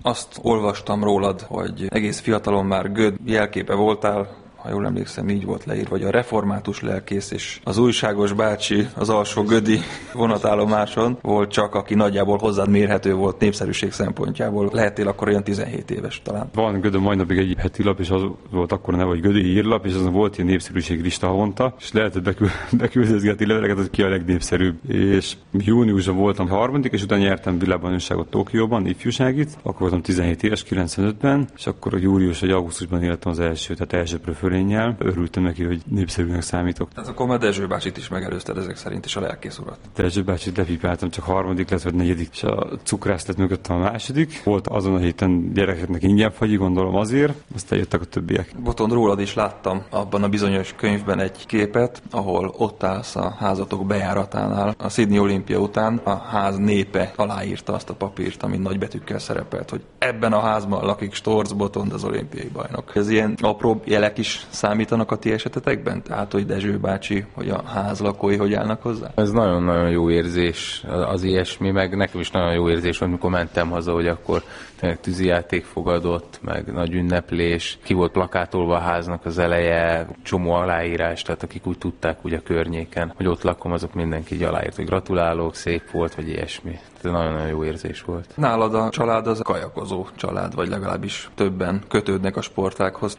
Azt olvastam rólad, hogy egész fiatalon már Göd jelképe voltál, ha jól emlékszem, így volt leírva, vagy a református lelkész, és az újságos bácsi az alsó gödi vonatállomáson volt csak, aki nagyjából hozzád mérhető volt népszerűség szempontjából. Lehettél akkor olyan 17 éves talán. Van Gödön mai napig egy heti lap, és az volt akkor a neve, hogy Gödi hírlap, és azon volt ilyen népszerűséglista havonta, és lehetett beküldözgetni leveleket, hogy ki a legnépszerűbb. És júniusban voltam harmadik, és utána nyertem világbajnokságot Tokióban, ifjúságit, akkor voltam 17 éves, 95-ben, és akkor a július vagy augusztusban éltem az első, tehát első preferénnyel. Örültem neki, hogy népszerűnek számítok. Tehát akkor már Dezső bácsit is megelőzted ezek szerint, és a lelkész urat. Dezső bácsit lefipáltam, csak harmadik lett, vagy negyedik, és a cukrász lett mögöttem a második. Volt azon a héten gyerekeknek ingyen fagyi, gondolom azért, aztán jöttek a többiek. Botond, rólad is láttam abban a bizonyos könyvben egy képet, ahol ott állsz a házatok bejáratánál. A Sydney olimpia után a ház népe aláírta azt a papírt, ami nagybetűkkel szerepelt, hogy ebben a házban lakik Storz Botond, az olimpiai bajnok. Ez ilyen apró jelek is számítanak a ti esetetekben? Tehát, hogy Dezső bácsi, hogy a ház lakói hogy állnak hozzá? Ez nagyon-nagyon jó érzés az ilyesmi, meg nekem is nagyon jó érzés, amikor mentem haza, hogy akkor tényleg tűzijáték fogadott, meg nagy ünneplés, ki volt plakátolva a háznak az eleje, csomó aláírás, tehát akik úgy tudták úgy a környéken, hogy ott lakom, azok mindenki így aláírt, hogy gratulálok, szép volt, vagy ilyesmi. Tehát nagyon-nagyon jó érzés volt. Nálad a család az kajakozó család, vagy legalábbis többen kötődnek a sportághoz.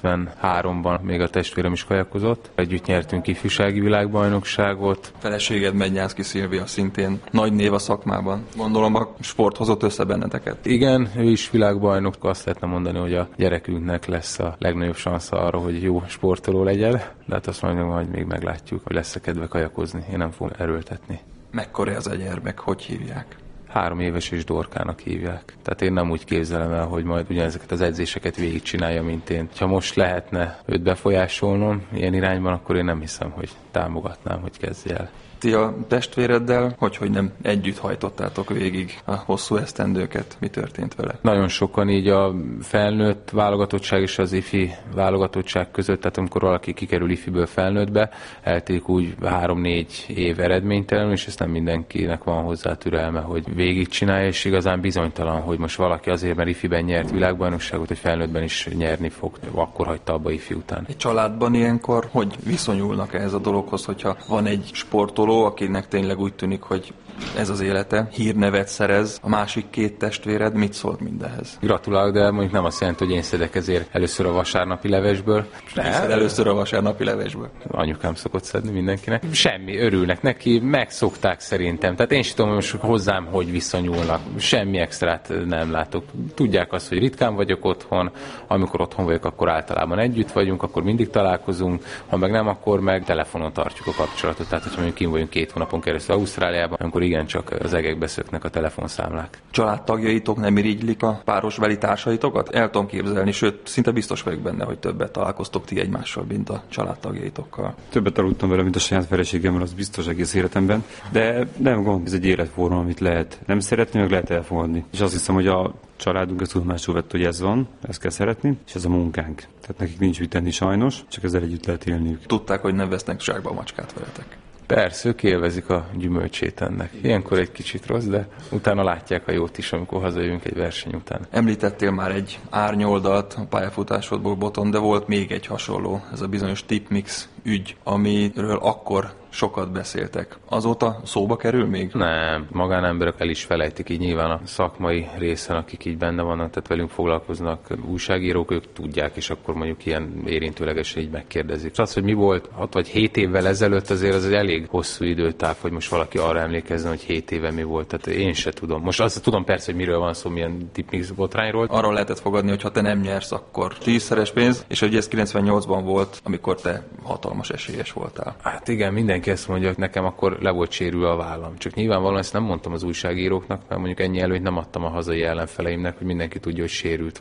93-ban még a testvérem is kajakozott. Együtt nyertünk ifjúsági világbajnokságot. Feleséged Mednyánszky Szilvia szintén nagy név a szakmában. Gondolom a sport hozott össze benneteket. Igen, ő is világbajnok. Azt lehetne mondani, hogy a gyerekünknek lesz a legnagyobb szansz arra, hogy jó sportoló legyen. De hát azt mondom, hogy még meglátjuk, hogy lesz-e kedve kajakozni. Én nem fogom erőltetni. Mekkora ez a gyermek? Hogy hívják? 3 éves és Dorkának hívják. Tehát én nem úgy képzelem el, hogy majd ugyanezeket az edzéseket végigcsinálja, mint én. Ha most lehetne őt befolyásolnom ilyen irányban, akkor én nem hiszem, hogy támogatnám, hogy kezdje el. Ti a testvéreddel hogy nem együtt hajtottátok végig a hosszú esztendőket? Mi történt vele? Nagyon sokan így a felnőtt válogatottság és az ifi válogatottság között, tehát amikor valaki kikerül ifiből felnőttbe, eltélik úgy 3-4 év eredménytelen, és ezt nem mindenkinek van hozzá türelme, hogy végigcsinálja, és igazán bizonytalan, hogy most valaki azért, mert ifiben nyert világbajnokságot, hogy felnőttben is nyerni fog, akkor hagyta abba ifi után. Egy családban ilyenkor hogy viszonyulnak ehhez a dologhoz, hogyha van egy sportoló, akinek tényleg úgy tűnik, hogy ez az élete, hírnevet szerez, a másik 2 testvéred mit szólt mindehhez? Gratulálok, de mondjuk nem azt jelenti, hogy én szedek ezért először a vasárnapi levesből. Először a vasárnapi levesből. Anyukám szokott szedni mindenkinek. Semmi, örülnek neki, megszokták szerintem. Tehát én sem tudom, most hozzám hogy viszonyulnak. Semmi extrát nem látok. Tudják azt, hogy ritkán vagyok otthon, amikor otthon vagyok, akkor általában együtt vagyunk, akkor mindig találkozunk, ha meg nem, akkor meg telefonon tartjuk a kapcsolatot. Tehát, hogyha mondjuk kint vagyunk 2 hónapon keresztül Ausztráliában, akkor igen, csak az egekbe szöknek a telefonszámlák. Családtagjaitok nem irigylik a párosbeli társaitokat? El tudom képzelni, sőt, szinte biztos vagyok benne, hogy többet találkoztok ti egymással, mint a családtagjaitokkal. Többet aludtam vele, mint a saját feleségemmel, az biztos egész életemben, de nem gond, ez egy életforma, amit lehet nem szeretni, meg lehet elfogadni. És azt hiszem, hogy a családunk ezt tudomásul vett, hogy ez van, ezt kell szeretni, és ez a munkánk. Tehát nekik nincs mit tenni sajnos, csak ezzel együtt lehet élniük. Tudták, hogy nem vesznek zsákba a macskát veletek. Persze, ők élvezik a gyümölcsét ennek. Ilyenkor egy kicsit rossz, de utána látják a jót is, amikor hazajövünk egy verseny után. Említettél már egy árnyoldalt a pályafutásodból, Botond, de volt még egy hasonló, ez a bizonyos tipmix ügy, amiről akkor sokat beszéltek. Azóta szóba kerül még? Nem, magánemberek el is felejtik így nyilván a szakmai részen, akik így benne vannak, tehát velünk foglalkoznak újságírók, ők tudják, és akkor mondjuk ilyen érintőlegesen így megkérdezik. Az, hogy mi volt 6 vagy 7 évvel ezelőtt, azért az egy elég hosszú időtáv, hogy most valaki arra emlékezzen, hogy 7 éve mi volt. Tehát én se tudom. Most azt tudom persze, hogy miről van szó, milyen tipmix botrányról. Arról lehetett fogadni, hogy ha te nem nyersz, akkor 10-szeres pénz, és hogy ez 98-ban volt, amikor te hatalmas esélyes voltál. Hát igen, mindenki ezt mondja, hogy nekem akkor le volt sérülve a vállam. Csak nyilvánvalóan ezt nem mondtam az újságíróknak, mert mondjuk ennyi előtt nem adtam a hazai ellenfeleimnek, hogy mindenki tudja, hogy sérült vagyok.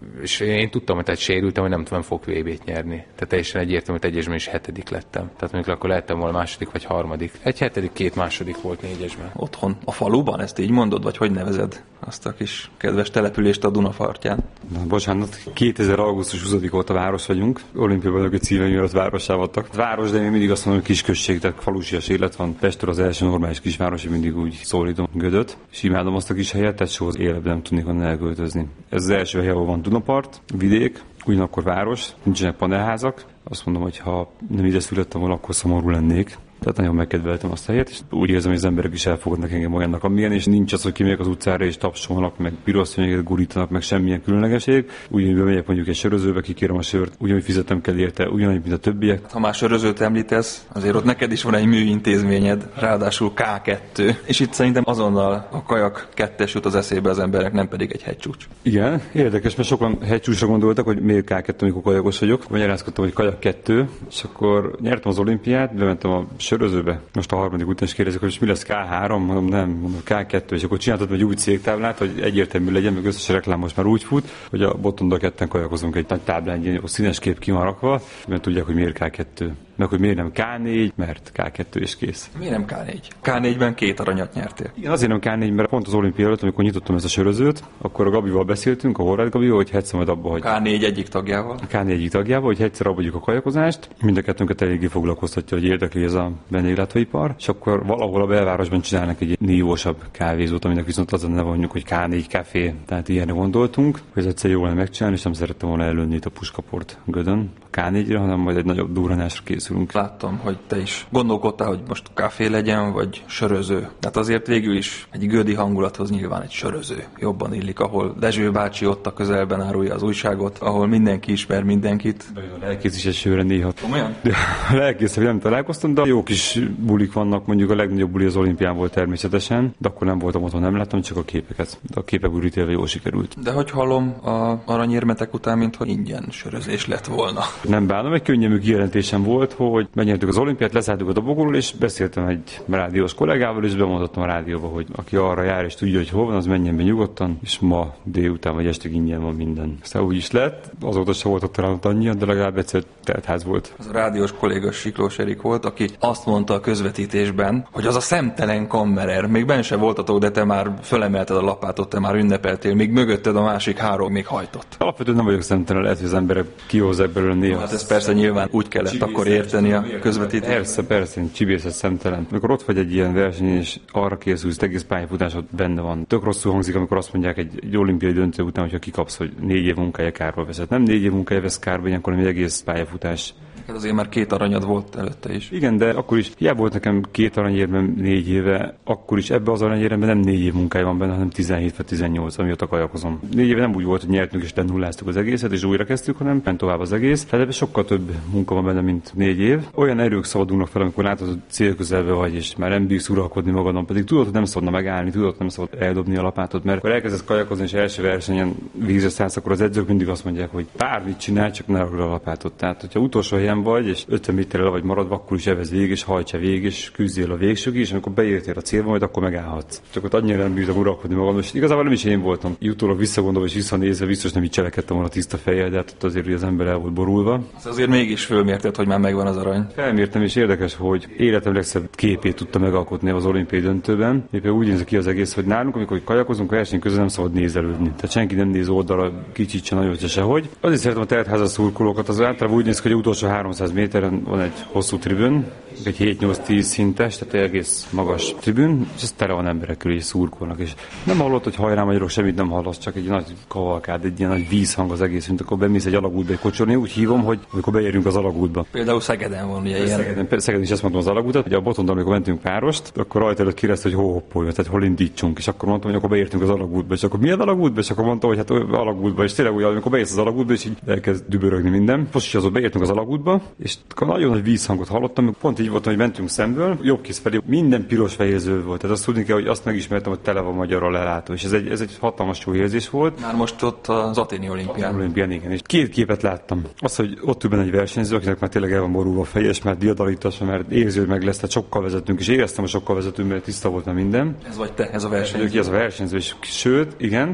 És én tudtam, hogy sérültem, hogy nem tudom VB-t nyerni. Tehát teljesen egyértelmű, hogy egyesben is 7. lettem. Tehát mondjuk akkor lehettem volna második vagy harmadik. Egy 7., 2 második volt 4-esben. Otthon, a faluban, ezt így mondod, vagy hogy nevezed azt a kis kedves települést a Dunapartján? Na, bocsánat, 2000. augusztus 20. óta város vagyunk. Olimpiai bajnokok címe miatt várossá voltak. Város, de még mindig azt mondom, hogy kisközség, tehát falusias élet van. Pestről az első normális kisváros, mindig úgy szólítom Gödöt. És imádom azt a kis helyet, tehát soha az életben nem tudnék onnan elköltözni. Ez az első hely, ahol van Dunapart, vidék, ugyanakkor város, nincsenek panelházak. Azt mondom, hogy ha nem ide születtem volna, akkor szomorú lennék. Tehát nagyon megkedveltem azt a helyet, és úgy érzem, hogy az emberek is elfogadnak engem olyannak, amilyen, és nincs az, hogy kimegyek az utcára és tapsolnak, meg piros szőnyeget gurítanak, meg semmilyen különlegesség. Ugyanúgy bemegyek mondjuk egy sörözőbe, kikérem a sört, ugyanúgy fizetem kell érte, ugyanúgy, mint a többiek. Ha már sörözőt említesz, azért ott neked is van egy műintézményed, ráadásul K2. És itt szerintem azonnal a kajak 2-es jut az eszébe az emberek, nem pedig egy hegycsúcs. Igen, érdekes, mert sokan hegycsúcsra gondoltak, hogy miért K2, amikor kajakos vagyok. Magyarázkodtam, hogy kajak 2, és akkor nyertem az olimpiát, bementem a sörözőbe. Most a harmadik után is kérdezik, hogy mi lesz K3, mondom nem, mondom K2, és akkor csináltam egy új cégtáblát, hogy egyértelmű legyen, meg összes reklám most már úgy fut, hogy a Botondal ketten kajakozunk egy nagy táblán, egy színes kép ki van rakva, mert tudják, hogy miért K2. Meg hogy miért nem K4, mert K2 is kész. Miért nem K4? K4-ben 2 aranyat nyertél. Igen, azért nem K4, mert pont az olimpia előtt, amikor nyitottam ezt a sörözőt, akkor a Gabival beszéltünk, a Horváth Gabival, hogy egyszer majd abba, hogy K4 egyik tagjával. A K4 egyik tagjával, hogy egyszer abba a kajakozást, mind a kettőnket eléggé foglalkoztatja, hogy érdekli ez a vendéglátóipar, és akkor valahol a belvárosban csinálnak egy nívósabb kávézót, aminek viszont az a neve mondjuk, hogy K4 Café, tehát ilyenre gondoltunk, hogy ez egyszer jól lenne megcsinálni, és nem szerettem volna előnni itt a Puskaport Gödön a K4-re, hanem majd egy nagyobb durranásra készülünk. Láttam, hogy te is gondolkodtál, hogy most kávé legyen, vagy söröző. Tehát azért végül is egy gödi hangulathoz nyilván egy söröző jobban illik, ahol Dezső bácsi ott a közelben árulja az újságot, ahol mindenki ismer mindenkit. A lelkész is egy sörre néha. Komolyan? A lelkészre nem találkoztam, de jó kis bulik vannak, mondjuk a legnagyobb buli az olimpián volt természetesen, de akkor nem voltam otthon, nem láttam, csak a képeket. De a képek ítélve jól sikerült. De hogy hallom a aranyérmetek után, mintha ingyen sörözés lett volna. Nem bánom, egy könnyelmű kijelentésem volt, hogy megnyertük az olimpiát, leszálltuk a dobogóról, és beszéltem egy rádiós kollégával, és bemondottam a rádióba, hogy aki arra jár és tudja, hogy hol van, az menjen be nyugodtan, és ma délután vagy estig ingyen van minden. Aztán úgy is lett, azóta se volt ott talán annyian, de legalább egyszer teltház volt. Az a rádiós kolléga Siklós Erik volt, aki azt mondta a közvetítésben, hogy az a szemtelen kammerer, még benne se voltatok, de te már fölemelted a lapátot, te már ünnepeltél, még mögötted a másik 3 még hajtott. Alapvetően nem vagyok szemtelen, lehet, hogy az emberek kihozzák belőle néha. Hát ez persze nyilván úgy kellett akkor érteni a közvetítést. Persze, csibészet szemtelen. Amikor ott vagy egy ilyen versenyen, és arra készülsz, egész pályafutásod benne van. Tök rosszul hangzik, amikor azt mondják egy olimpiai döntő után, hogyha kikapsz, hogy 4 év munkája kárba veszed. Nem 4 év munkája vesz kárba, ilyenkor egy egész pályafutás. Ez azért már 2 aranyad volt előtte is. Igen, de akkor is hiába volt nekem 2 aranyérmem 4 éve, akkor is ebbe az aranyérmemben nem 4 év munkája van benne, hanem 17 vagy 18, amióta kajakozom. 4 éve nem úgy volt, hogy nyertünk és lenulláztuk az egészet, és újra kezdtük, hanem ment tovább az egész. Tehát ebben sokkal több munka van benne, mint 4 év. Olyan erők szabadulnak fel, amikor látod, hogy célközelbe vagy, és már nem bírsz uralkodni magadon, pedig tudod, hogy nem szabadna megállni, tudod, hogy nem szabad eldobni a lapátot, mert akkor elkezdesz kajakozni, és első versenyen vízre szállsz, akkor az edzők mindig azt mondják, hogy bármit csinálj, csak ne ragd a lapátot. Tehát, hogyha utolsó helyen vagy, és 50 méterre le vagy maradva, akkor is evez végig, és hajtsa végig, és küzdjél a végsőkig, és amikor beértél a célba, majd akkor megállhatsz. Csak ott annyira nem bírtam uralkodni magam, és igazából nem is én voltam. Utólag visszagondolva és visszanézve, biztos nem így cselekedtem volna tiszta fejjel, de hát ott azért az ember el volt borulva. Az azért mégis fölmérted, hogy már megvan az arany. Felmértem, és érdekes, hogy életem legszebb képét tudta megalkotni az olimpiai döntőben. Éppen úgy néz ki az egész, hogy nálunk, amikor kajakozunk, verseny közben nem szabad nézelődni. Tehát senki nem néz oldalra, kicsit se nagyot se sehogy. Azért szeretem a teltházas szurkolókat, az általában úgy néz ki, hogy utolsó 300 méteren van egy hosszú tribün, egy 7-8-10 szintes, tehát egy egész magas tribün, és ez tele van emberekkel, és szurkolnak, és nem hallott, hogy hajrá magyarok, semmit nem hallasz, csak egy nagy kavalkád, egy ilyen nagy vízhang az egész, mint akkor bemész egy alagútba egy kocsorni, úgy hívom, hogy amikor beérünk az alagútba. Például Szegeden van ugye ilyen. Szegeden is ezt mondtam az alagútat, hogy a Botondon, amikor mentünk párost, akkor rajta előtt kérdezte, hogy hol hoppoljon, tehát hol indítsunk, és akkor mondtam, hogy akkor beértünk az alagútba, és akkor milyen alagútba, és akkor mondtam, hogy hát alagútba, és tényleg úgy, amikor beérsz az alagútba, és így elkezd dübörögni minden. Most is azon beértünk az alagútba, és nagyon nagy vízhangot hallottam, pont így volt, hogy mentünk szemből, jobb kész felé, minden piros fejező volt. Tehát azt tudni kell, hogy azt megismertem, hogy tele van magyarra lelátó, és ez egy hatalmas jó érzés volt. Már most ott az Athéni olimpián. Igen, és 2 képet láttam. Az, hogy ott ül benne egy versenyző, akinek már tényleg el van borulva a feje, és már diadalítása, mert érzi, hogy meg lesz, tehát sokkal vezetünk, és éreztem, hogy sokkal vezetünk, mert tiszta volt minden. Ez vagy te, ez a versenyző. Ez a versenyző, és sőt, igen.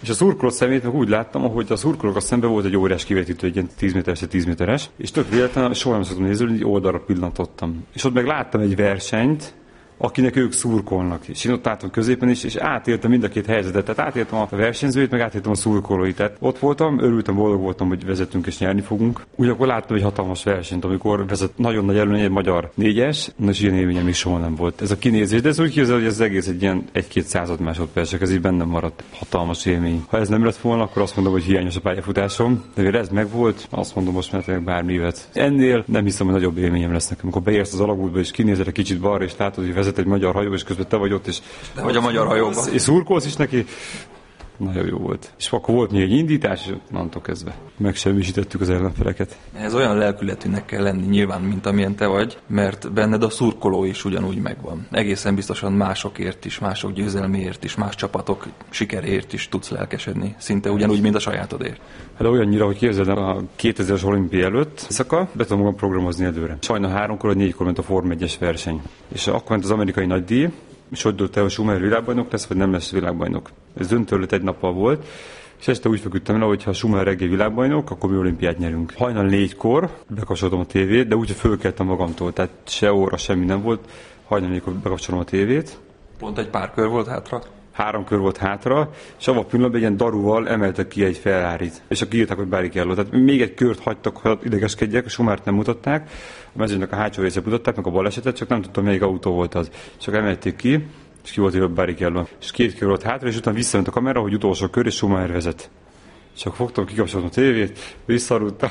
És a szurkoló szemét meg úgy láttam, hogy a szurkolókkal szemben volt egy óriás kivetítő, egy ilyen 10 méteres, 10 méteres, és tök véletlenül soha nem szoktam nézni, hogy oldalra pillantottam. És ott meg láttam egy versenyt, akinek ők szurkolnak. És én ott álltam középen is, és átéltem mind a két helyzetet. Tehát átéltem a versenyzőit, meg átéltem a szurkolóit. Tehát ott voltam, örültem, boldog voltam, hogy vezetünk és nyerni fogunk. Ugyanakkor láttam egy hatalmas versenyt, amikor vezet nagyon nagy előny egy magyar 4-es, és ilyen élményem is soha nem volt. Ez a kinézés, de ez úgy képzel, hogy ez egész egy ilyen 1-2 század másodpercek, ez így bennem maradt. Hatalmas élmény. Ha ez nem lett volna, akkor azt mondom, hogy hiányos a pályafutásom. De mivel ez megvolt, azt mondom, most mehetek bármi évet. Ennél nem hiszem, hogy nagyobb élményem lesz nekem. Amikor beérsz az alagútba és kinézel egy kicsit balra, és látod, hogy vezet egy magyar hajó, és közben te vagy ott, és te vagy a magyar hajóban. És szurkolsz is neki. Nagyon jó volt. És akkor volt még egy indítás, és onnantól kezdve megsemmisítettük az ellenfeleket. Ez olyan lelkületűnek kell lenni nyilván, mint amilyen te vagy, mert benned a szurkoló is ugyanúgy megvan. Egészen biztosan másokért is, mások győzelméért is, más csapatok sikeréért is tudsz lelkesedni. Szinte ugyanúgy, mint a sajátodért. Hát olyannyira, hogy képzeld el, a 2000-es olimpia előtt éjszaka be tudom magam programozni előre. Sajna 3-kor vagy 4-kor ment a Forma 1-es verseny. És akkor ment az amerikai nagydíj, és hogy dölt el, hogy Schumacher világbajnok lesz, vagy nem lesz világbajnok. Ez döntő előtt egy nappal volt, és este úgy feküdtem le, hogy ha Schumacher reggel világbajnok, akkor mi olimpiát nyerünk. Hajnal 4-kor bekapcsoltam a tévét, de úgy, hogy fölkeltem magamtól, tehát se óra, semmi nem volt. Hajnal 4-kor bekapcsolom a tévét. Pont egy pár kör volt hátra? 3 kör volt hátra, és abban a pillanatban egy ilyen daruval emeltek ki egy Ferrarit. És akkor írták, hogy Barrichello. Tehát még egy kört hagytak, hogy idegeskedjek, a Schumachert nem mutatták, a mezőnynek a hátsó részét mutatták, meg a balesetet, csak nem tudtam, melyik autó volt az. Csak emelték ki, és ki volt írva Barrichello. És 2 kör volt hátra, és utána visszament a kamera, hogy utolsó kör, és Schumacher vezet. Csak fogtam, kikapcsoltam a tévét, visszarúdtam,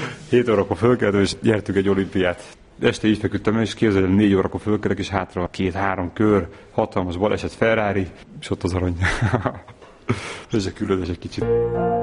7 órakor fölkeltem, és nyertük egy olimpiát. Este így feküdtem el, és képzelem, 4 órakor fölkelek, és hátra 2-3 kör, hatalmas baleset Ferrari, és ott az arany. Ez a különös egy kicsit.